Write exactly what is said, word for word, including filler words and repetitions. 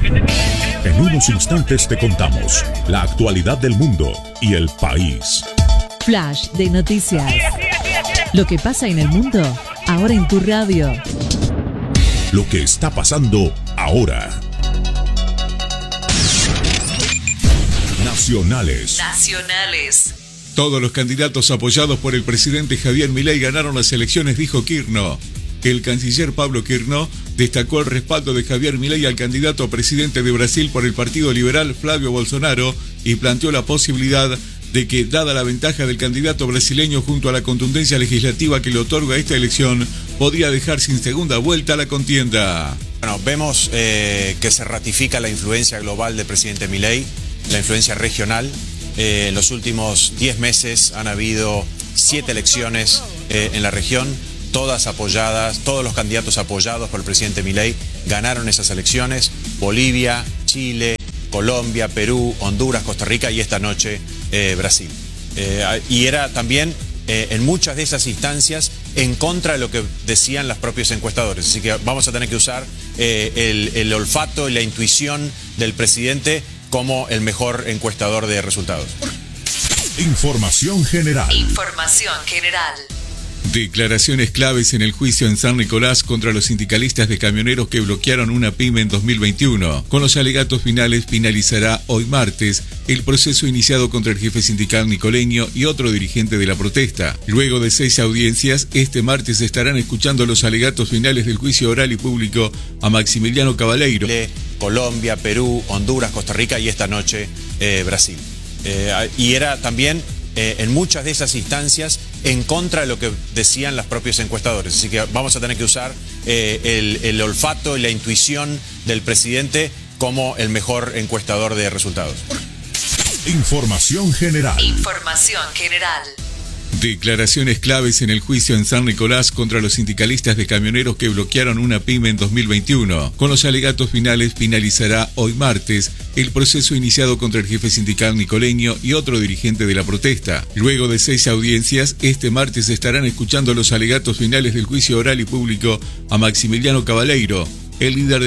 En unos instantes te contamos la actualidad del mundo y el país. Flash de noticias. Lo que pasa en el mundo, ahora en tu radio. Lo que está pasando ahora. Nacionales. Nacionales. Todos los candidatos apoyados por el presidente Javier Milei ganaron las elecciones, dijo Kirchner. El canciller Pablo Kirchner destacó el respaldo de Javier Milei al candidato a presidente de Brasil por el Partido Liberal Flavio Bolsonaro y planteó la posibilidad de que, dada la ventaja del candidato brasileño junto a la contundencia legislativa que le otorga esta elección, podría dejar sin segunda vuelta la contienda. Bueno, vemos eh, que se ratifica la influencia global del presidente Milei, la influencia regional. Eh, en los últimos diez meses han habido siete elecciones eh, en la región, todas apoyadas, todos los candidatos apoyados por el presidente Milei ganaron esas elecciones: Bolivia, Chile, Colombia, Perú, Honduras, Costa Rica y esta noche eh, Brasil. Eh, y era también eh, en muchas de esas instancias en contra de lo que decían los propios encuestadores. Así que vamos a tener que usar eh, el, el olfato y la intuición del presidente como el mejor encuestador de resultados. Información general. Información general. Declaraciones claves en el juicio en San Nicolás contra los sindicalistas de camioneros que bloquearon una pyme en dos mil veintiuno. Con los alegatos finales finalizará hoy martes el proceso iniciado contra el jefe sindical nicoleño y otro dirigente de la protesta. Luego de seis audiencias, este martes estarán escuchando los alegatos finales del juicio oral y público a Maximiliano Cabaleiro. Colombia, Perú, Honduras, Costa Rica y esta noche eh, Brasil. Eh, y era también eh, en muchas de esas instancias en contra de lo que decían los propios encuestadores. Así que vamos a tener que usar eh, el, el olfato y la intuición del presidente como el mejor encuestador de resultados. Información general. Información general. Declaraciones claves en el juicio en San Nicolás contra los sindicalistas de camioneros que bloquearon una pyme en dos mil veintiuno. Con los alegatos finales finalizará hoy martes el proceso iniciado contra el jefe sindical nicoleño y otro dirigente de la protesta. Luego de seis audiencias, este martes estarán escuchando los alegatos finales del juicio oral y público a Maximiliano Cabaleiro, el líder de